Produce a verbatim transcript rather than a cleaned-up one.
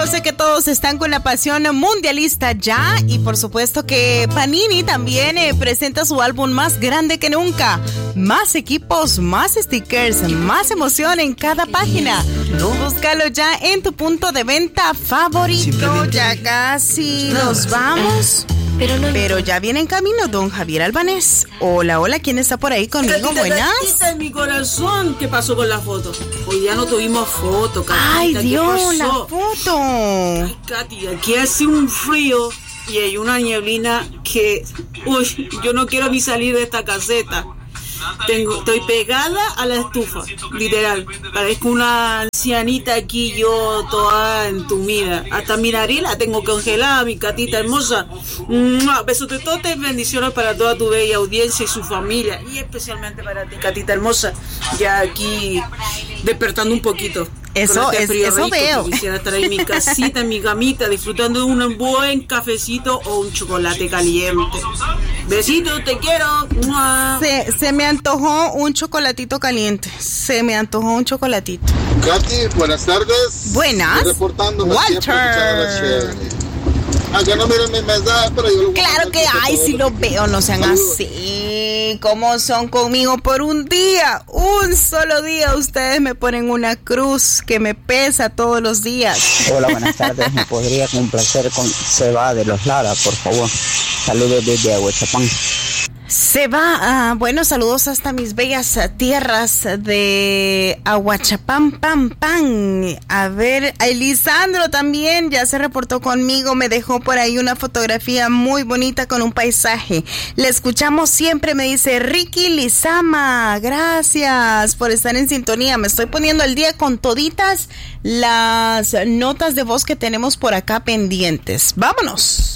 Yo sé que todos están con la pasión mundialista ya, y por supuesto que Panini también eh, presenta su álbum más grande que nunca. Más equipos, más stickers, más emoción en cada página. Búscalo ya en tu punto de venta favorito. Ya casi nos vamos. Pero, no Pero ya viene en camino don Javier Albanés. Hola, hola, ¿quién está por ahí conmigo? Catita, Buenas. Catita en mi corazón, ¿qué pasó con la foto? Hoy ya no tuvimos foto, Catita. Ay, Dios, la foto. Ay, Katy, aquí hace un frío y hay una nieblina que, uy, yo no quiero ni salir de esta caseta. Tengo, estoy pegada a la estufa, literal. Parezco una ancianita aquí, yo toda entumida. Hasta mi nariz la tengo congelada, mi Catita hermosa. Besos de todas y bendiciones para toda tu bella audiencia y su familia. Y especialmente para ti, Catita hermosa. Ya aquí despertando un poquito. Eso, este es, frío eso rico, veo. Quisiera estar en mi casita, en mi camita, disfrutando de un buen cafecito o un chocolate caliente. Besitos, te quiero. Se, se me antojó un chocolatito caliente. Se me antojó un chocolatito. Katy, buenas tardes. Buenas. Estoy reportándome Walter. Ah, ya no miren mi mensaje, pero yo lo voy a Claro que hay, si lo veo, no sean Saludos. Así. ¿Cómo son conmigo por un día? Un solo día ustedes me ponen una cruz que me pesa todos los días. Hola, buenas tardes. ¿Me podría complacer con Seba de los Lara, por favor? Saludos desde Aguachapán. Se va, uh, bueno, saludos hasta mis bellas tierras de Aguachapán, pam, pam. A ver, a Elisandro también ya se reportó conmigo, me dejó por ahí una fotografía muy bonita con un paisaje. Le escuchamos siempre, me dice Ricky Lizama, gracias por estar en sintonía. Me estoy poniendo al día con toditas las notas de voz que tenemos por acá pendientes. Vámonos.